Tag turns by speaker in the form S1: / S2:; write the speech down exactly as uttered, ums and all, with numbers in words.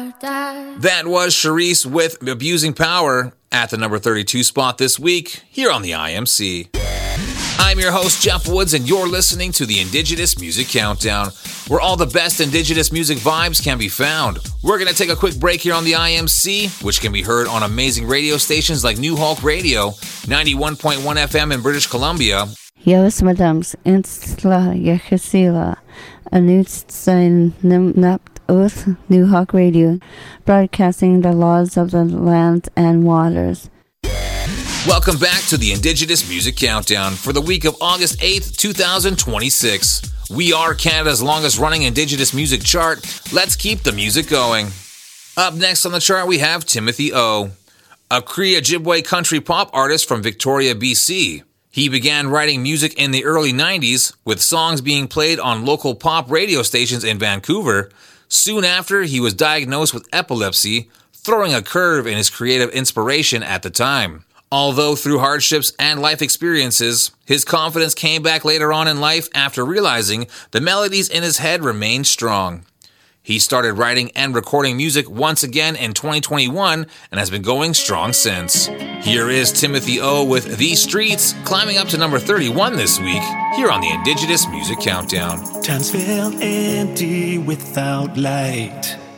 S1: That was Charisse with Abusing Power at the number thirty-two spot this week here on the I M C. I'm your host, Jeff Woods, and you're listening to the Indigenous Music Countdown, where all the best Indigenous music vibes can be found. We're going to take a quick break here on the I M C, which can be heard on amazing radio stations like New Hulk Radio, ninety-one point one F M in British Columbia.
S2: Yes, madams, Instla Yechesila, Anut Sein Nimnapt Oath, New Hulk Radio, broadcasting the laws of the land and waters.
S1: Welcome back to the Indigenous Music Countdown for the week of August eighth, twenty twenty-six. We are Canada's longest running Indigenous music chart. Let's keep the music going. Up next on the chart, we have Timothy O, a Cree Ojibwe country pop artist from Victoria, B C. He began writing music in the early nineties, with songs being played on local pop radio stations in Vancouver. Soon after, he was diagnosed with epilepsy, throwing a curve in his creative inspiration at the time. Although through hardships and life experiences, his confidence came back later on in life after realizing the melodies in his head remained strong. He started writing and recording music once again in twenty twenty-one and has been going strong since. Here is Timothy O with These Streets, climbing up to number thirty-one this week, here on the Indigenous Music Countdown.
S3: Times feel empty without light.